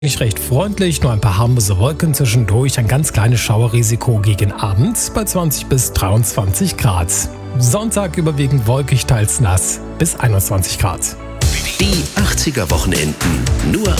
Recht freundlich, nur ein paar harmlose Wolken zwischendurch, ein ganz kleines Schauerrisiko gegen Abend bei 20 bis 23 Grad. Sonntag überwiegend wolkig, teils nass bis 21 Grad. Die 80er Wochenenden nur